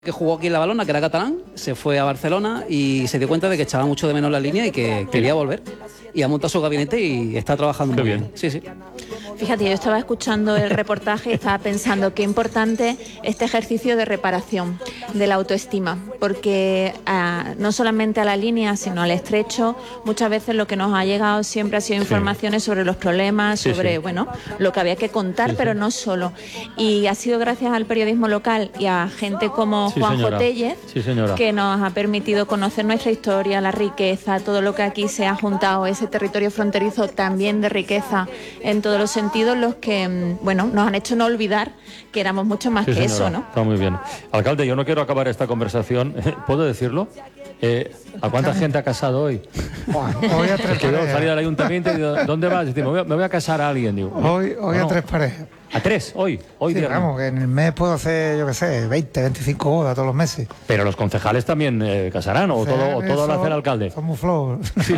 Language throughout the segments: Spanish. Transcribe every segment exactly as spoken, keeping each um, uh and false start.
que jugó aquí en La Balona, que era catalán, se fue a Barcelona y se dio cuenta de que echaba mucho de menos la línea y que quería volver. Y ha montado su gabinete y está trabajando muy bien. bien. Sí, sí. Fíjate, yo estaba escuchando el reportaje y estaba pensando qué importante este ejercicio de reparación de la autoestima, porque a, no solamente a la línea, sino al estrecho, muchas veces lo que nos ha llegado siempre ha sido informaciones sí. sobre los problemas, sí, sobre sí. bueno, lo que había que contar, sí, pero sí. no solo. Y ha sido gracias al periodismo local y a gente como sí, Juanjo señora. Tellez sí, señora. que nos ha permitido conocer nuestra historia, la riqueza, todo lo que aquí se ha juntado, ese territorio fronterizo también de riqueza en todos los sentidos, los que, bueno, nos han hecho no olvidar que éramos mucho más sí, que señora. Eso, ¿no? Está muy bien. Alcalde, yo no quiero acabar esta conversación, ¿puedo decirlo? Eh, ¿A cuánta gente ha casado hoy? Hoy a tres parejas. Yo salí del ayuntamiento y digo, ¿dónde vas? Y digo, me, voy a, me voy a casar a alguien. Digo, hoy hoy bueno, a tres parejas. ¿A tres? ¿Hoy? Hoy sí, vamos, que en el mes puedo hacer, yo qué sé, veinte, veinticinco bodas todos los meses. Pero los concejales también eh, casarán, ¿o todo, o todo lo hace el alcalde? Somos flojos. Sí.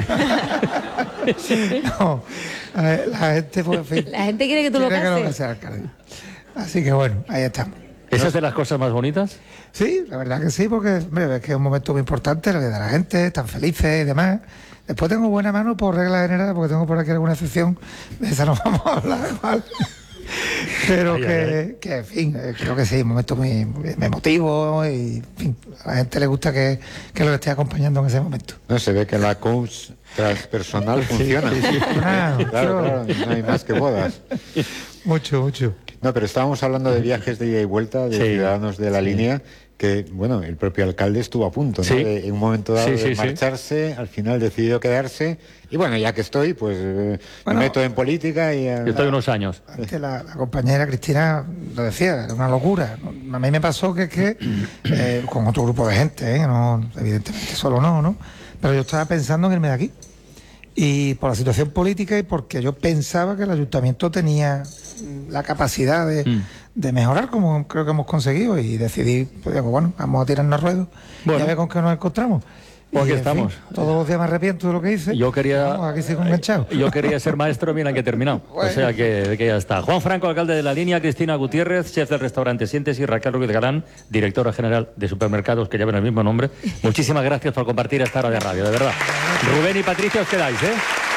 No, la gente, pues, en fin, la gente quiere que tú lo cases. Que lo sea alcalde. Así que bueno, ahí estamos. ¿Esa es de las cosas más bonitas? Sí, la verdad que sí, porque hombre, es que es un momento muy importante, lo que da la gente, están felices y demás. Después tengo buena mano por regla general, porque tengo por aquí alguna excepción, de esa no vamos a hablar, ¿vale? Pero ay, que, ay, ay. que, en fin, creo que sí, un momento muy, muy emotivo y, en fin, a la gente le gusta que, que lo esté acompañando en ese momento. No, se ve que la coach transpersonal funciona. Sí, sí. Ah, claro, claro, no hay más que bodas. Mucho, mucho. No, pero estábamos hablando de viajes de ida y vuelta, de sí, ciudadanos de la sí. línea, que, bueno, el propio alcalde estuvo a punto, ¿no? Sí. De, en un momento dado sí, sí, de marcharse, sí. al final decidió quedarse, y bueno, ya que estoy, pues eh, bueno, me meto en política y... Yo estoy unos años. Antes la, la compañera Cristina lo decía, era una locura. A mí me pasó que es que, eh, con otro grupo de gente, ¿eh? No, evidentemente solo no, ¿no? Pero yo estaba pensando en irme de aquí. Y por la situación política y porque yo pensaba que el ayuntamiento tenía la capacidad de, mm. de mejorar, como creo que hemos conseguido, y decidí, pues digo, bueno, vamos a tirarnos ruedos bueno. y a ver con qué nos encontramos. Pues aquí estamos. Fin, todos los días me arrepiento de lo que hice. Yo quería, vamos, aquí sigo enganchado. Yo quería ser maestro, mira que he terminado. Bueno. O sea que, que ya está. Juan Franco, alcalde de la línea, Cristina Gutiérrez, chef del restaurante Sientes, y Raquel Ruiz Galán, directora general de supermercados que llevan el mismo nombre. Muchísimas gracias por compartir esta hora de radio, de verdad. Rubén y Patricia, os quedáis, ¿eh?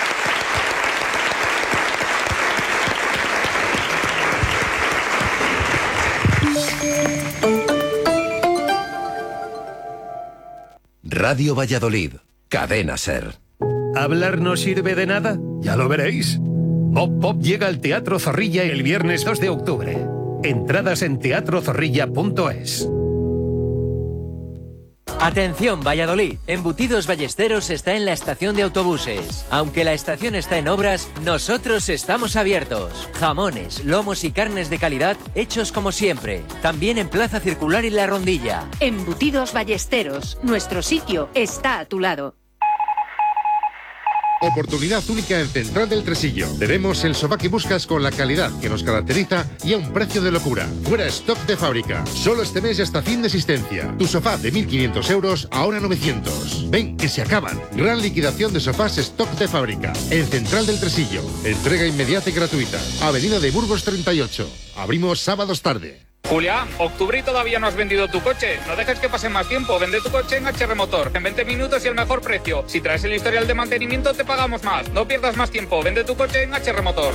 Radio Valladolid, Cadena Ser. ¿Hablar no sirve de nada? Ya lo veréis. Pop Pop llega al Teatro Zorrilla el viernes dos de octubre. Entradas en teatro zorrilla punto es. Atención Valladolid, Embutidos Ballesteros está en la estación de autobuses. Aunque la estación está en obras, nosotros estamos abiertos. Jamones, lomos y carnes de calidad hechos como siempre. También en Plaza Circular y La Rondilla. Embutidos Ballesteros, nuestro sitio está a tu lado. Oportunidad única en Central del Tresillo. Tenemos el sofá que buscas con la calidad que nos caracteriza y a un precio de locura. Fuera stock de fábrica. Solo este mes y hasta fin de existencia. Tu sofá de mil quinientos euros, ahora novecientos. Ven, que se acaban. Gran liquidación de sofás stock de fábrica. En Central del Tresillo. Entrega inmediata y gratuita. Avenida de Burgos treinta y ocho. Abrimos sábados tarde. Julián, octubre y todavía no has vendido tu coche. No dejes que pase más tiempo. Vende tu coche en H R Motor. En veinte minutos y el mejor precio. Si traes el historial de mantenimiento, te pagamos más. No pierdas más tiempo. Vende tu coche en H R Motor.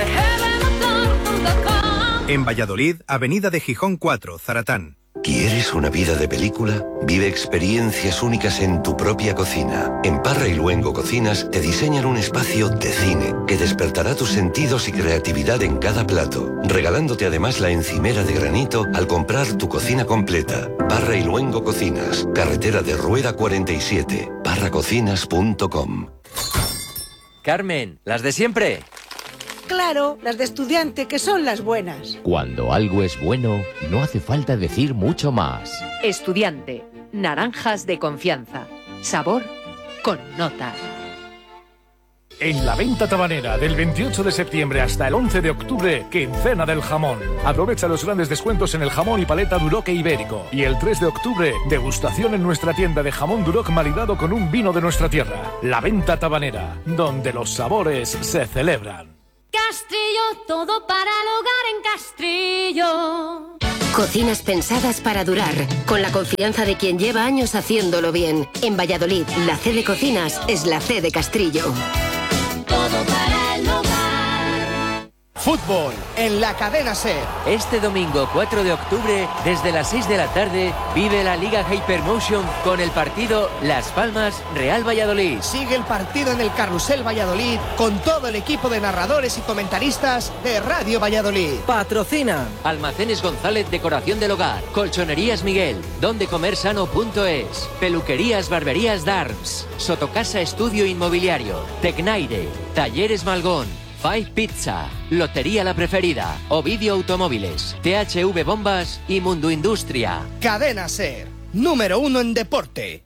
En Valladolid, Avenida de Gijón cuatro, Zaratán. ¿Quieres una vida de película? Vive experiencias únicas en tu propia cocina. En Parra y Luengo Cocinas te diseñan un espacio de cine que despertará tus sentidos y creatividad en cada plato, regalándote además la encimera de granito al comprar tu cocina completa. Parra y Luengo Cocinas, carretera de Rueda cuarenta y siete, parra cocinas punto com. Carmen, ¿las de siempre? Claro, las de estudiante, que son las buenas. Cuando algo es bueno, no hace falta decir mucho más. Estudiante, naranjas de confianza. Sabor con nota. En la venta tabanera del veintiocho de septiembre hasta el once de octubre, Quincena del Jamón. Aprovecha los grandes descuentos en el jamón y paleta Duroc e Ibérico. Y el tres de octubre, degustación en nuestra tienda de jamón Duroc maridado con un vino de nuestra tierra. La venta tabanera, donde los sabores se celebran. Castrillo, todo para el hogar en Castrillo. Cocinas pensadas para durar, con la confianza de quien lleva años haciéndolo bien. En Valladolid, la C de Cocinas es la C de Castrillo. Todo para el hogar. Fútbol en la cadena SER. Este domingo cuatro de octubre, desde las seis de la tarde, vive la Liga Hypermotion con el partido Las Palmas-Real Valladolid. Sigue el partido en el Carrusel Valladolid con todo el equipo de narradores y comentaristas de Radio Valladolid. Patrocina Almacenes González Decoración del Hogar, Colchonerías Miguel, dondecomersano punto es, Peluquerías Barberías Darms, Sotocasa Estudio Inmobiliario, Tecnaire, Talleres Malgón, Five Pizza, Lotería La Preferida, Ovidio Automóviles, T H V Bombas y Mundo Industria. Cadena SER, número uno en deporte.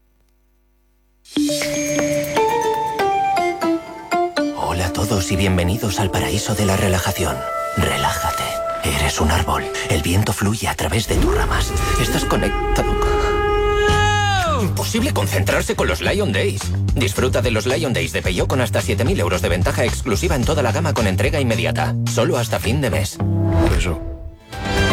Hola a todos y bienvenidos al paraíso de la relajación. Relájate, eres un árbol. El viento fluye a través de tus ramas. Estás conectado con... Imposible concentrarse con los Lion Days. Disfruta de los Lion Days de Peugeot con hasta siete mil euros de ventaja exclusiva en toda la gama con entrega inmediata. Solo hasta fin de mes. Por eso.